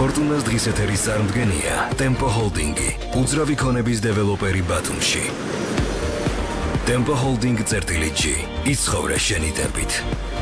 ფორტუნას დღის ეთერის წარმდგენია Tempo Holding-ი, უძრავი ქონების დეველოპერი ბათუმში. Tempo Holding წერტილი G. იცხოვრე შენი ტემპით.